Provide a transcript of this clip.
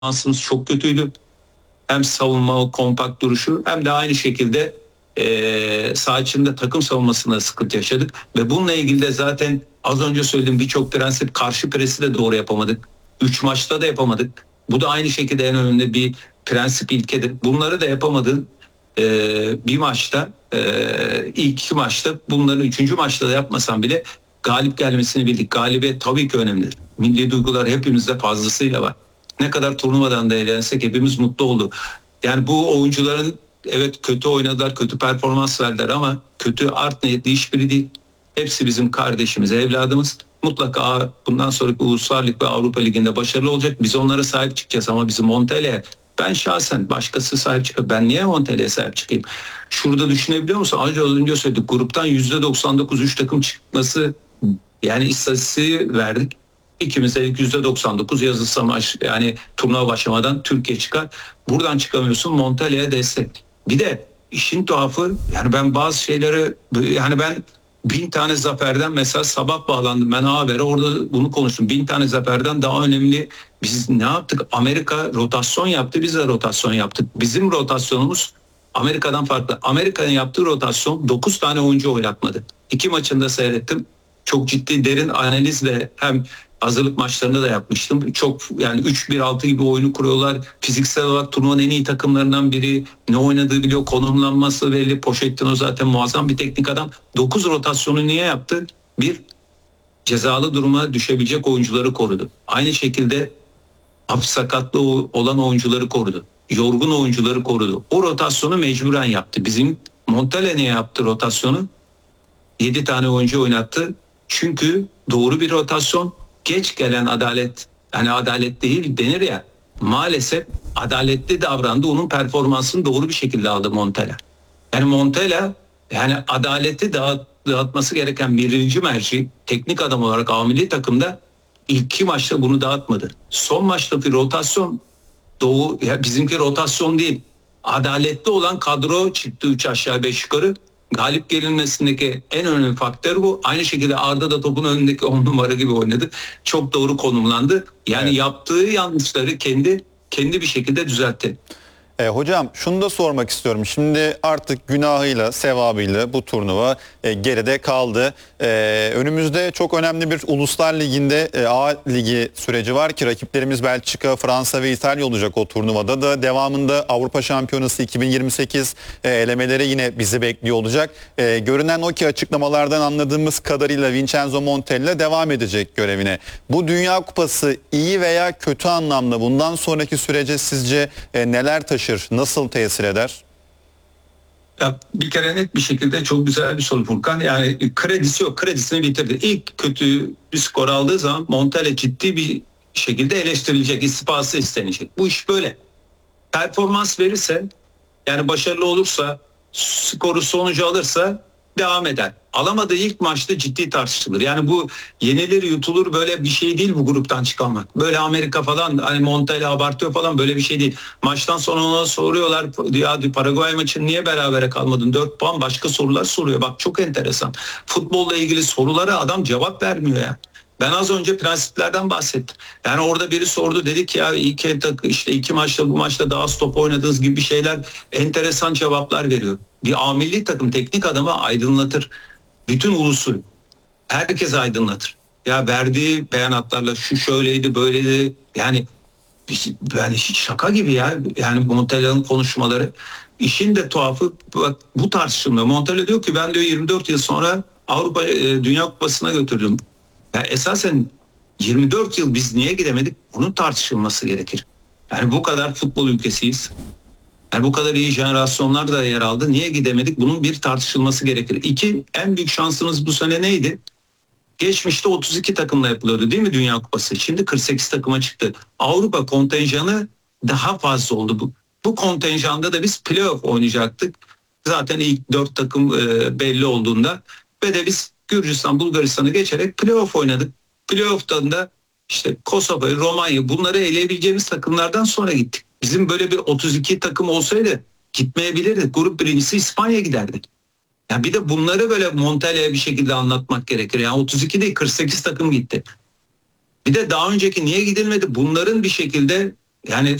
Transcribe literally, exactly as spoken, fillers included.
performansımız çok kötüydü. Hem savunma o kompakt duruşu hem de aynı şekilde e, saha içinde takım savunmasında sıkıntı yaşadık. Ve bununla ilgili de zaten az önce söylediğim birçok prensip, karşı presi de doğru yapamadık. Üç maçta da yapamadık. Bu da aynı şekilde en önemli bir prensip, ilkedir. Bunları da yapamadığın e, bir maçta, e, ilk iki maçta, bunların üçüncü maçta da yapmasan bile galip gelmesini bildik. Galibiyet tabii ki önemlidir. Milli duygular hepimizde fazlasıyla var. Ne kadar turnuvadan da eğlensek hepimiz mutlu olduk. Yani bu oyuncuların evet kötü oynadılar, kötü performans verdiler ama kötü art niyetli hiçbiri değil. Hepsi bizim kardeşimiz, evladımız. Mutlaka bundan sonraki Uluslar Lig ve Avrupa Ligi'nde başarılı olacak. Biz onlara sahip çıkacağız ama bizim Montella'ya, ben şahsen başkası sahip çıkıyor. Ben niye Montella'ya sahip çıkayım? Şurada düşünebiliyor musun? Az önce söyledik. Gruptan yüzde doksan dokuz üç takım çıkması, yani istatistiği verdik. İkimiz de yüzde doksan dokuz yazılsa maç, yani turnuva başlamadan Türkiye çıkar. Buradan çıkamıyorsun, Montella'ya destek. Bir de işin tuhafı, yani ben bazı şeyleri, yani ben bin tane zaferden, mesela sabah bağlandım ben habere, orada bunu konuştum. Bin tane zaferden daha önemli biz ne yaptık? Amerika rotasyon yaptı, biz de rotasyon yaptık. Bizim rotasyonumuz Amerika'dan farklı. Amerika'nın yaptığı rotasyon dokuz tane oyuncu oynatmadı. İki maçında seyrettim. Çok ciddi derin analizle hem hazırlık maçlarında da yapmıştım. Çok, yani üç bir altı gibi oyunu kuruyorlar. Fiziksel olarak turnuvanın en iyi takımlarından biri. Ne oynadığı biliyor, konumlanması belli. Pochettino zaten muazzam bir teknik adam. dokuz rotasyonu niye yaptı? Bir, cezalı duruma düşebilecek oyuncuları korudu. Aynı şekilde hafif sakatlı olan oyuncuları korudu. Yorgun oyuncuları korudu. O rotasyonu mecburen yaptı. Bizim Montella niye yaptı rotasyonu? yedi tane oyuncu oynattı. Çünkü doğru bir rotasyon, geç gelen adalet, yani adalet değil denir ya, maalesef adaletli davrandı. Onun performansını doğru bir şekilde aldı Montella. Yani Montella, yani adaleti dağıt, dağıtması gereken birinci merci, teknik adam olarak A milli takımda ilk iki maçta bunu dağıtmadı. Son maçtaki rotasyon doğu, ya bizimki rotasyon değil, adaletli olan kadro çıktı, üç aşağı beş yukarı. Galip gelinmesindeki en önemli faktör bu. Aynı şekilde Arda da topun önündeki on numara gibi oynadı. Çok doğru konumlandı. Yani evet, yaptığı yanlışları kendi kendi bir şekilde düzeltti. E, hocam şunu da sormak istiyorum. Şimdi artık günahıyla, sevabıyla bu turnuva e, geride kaldı. E, önümüzde çok önemli bir Uluslar Ligi'nde e, A Ligi süreci var ki rakiplerimiz Belçika, Fransa ve İtalya olacak o turnuvada da. Devamında Avrupa Şampiyonası iki bin yirmi sekiz e, elemeleri yine bizi bekliyor olacak. E, görünen o ki açıklamalardan anladığımız kadarıyla Vincenzo Montella devam edecek görevine. Bu Dünya Kupası iyi veya kötü anlamda bundan sonraki sürece sizce e, neler taşır? Nasıl tesir eder? Ya bir kere net bir şekilde çok güzel bir soru Furkan. Yani kredisi yok. Kredisini bitirdi. İlk kötü bir skor aldığı zaman Montella ciddi bir şekilde eleştirilecek, istifası istenecek. Bu iş böyle. Performans verirse, yani başarılı olursa, skoru sonucu alırsa devam eder. Alamadığı ilk maçta ciddi tartışılır. Yani bu yenilir yutulur böyle bir şey değil bu gruptan çıkmak. Böyle Amerika falan, hani Montella abartıyor falan, böyle bir şey değil. Maçtan sonra ona soruyorlar, ya Paraguay maçı niye berabere kalmadın? dört puan, başka sorular soruyor. Bak çok enteresan. Futbolla ilgili sorulara adam cevap vermiyor ya. Ben az önce prensiplerden bahsettim. Yani orada biri sordu, dedi ki ya iki, işte iki maçta bu maçta daha az top oynadığınız gibi bir şeyler, enteresan cevaplar veriyor. Bir A milli takım teknik adamı aydınlatır. Bütün ulusu, herkes aydınlatır. Ya verdiği beyanatlarla şu şöyleydi böyleydi, yani yani hiç şaka gibi ya. Yani Montella'nın konuşmaları. İşin de tuhafı bak, bu tartışılmıyor. Montella diyor ki ben diyor yirmi dört yıl sonra Avrupa e, Dünya Kupası'na götürdüm. Ya esasen yirmi dört yıl biz niye gidemedik? Bunun tartışılması gerekir. Yani bu kadar futbol ülkesiyiz. Yani bu kadar iyi jenerasyonlar da yer aldı. Niye gidemedik? Bunun bir tartışılması gerekir. İki, en büyük şansınız bu sene neydi? Geçmişte otuz iki takımla yapılıyordu değil mi Dünya Kupası? Şimdi kırk sekiz takıma çıktı. Avrupa kontenjanı daha fazla oldu. Bu, bu kontenjanda da biz playoff oynayacaktık. Zaten ilk dört takım e, belli olduğunda ve de biz Gürcistan, Bulgaristan'ı geçerek playoff oynadık. Playoff'tan da işte Kosova'yı, Romanya, bunları eleyebileceğimiz takımlardan sonra gittik. Bizim böyle bir otuz iki takım olsaydı gitmeyebilirdik. Grup birincisi İspanya giderdi. Yani bir de bunları böyle Montella'ya bir şekilde anlatmak gerekir. Yani otuz iki değil kırk sekiz takım gitti. Bir de daha önceki niye gidilmedi? Bunların bir şekilde Yani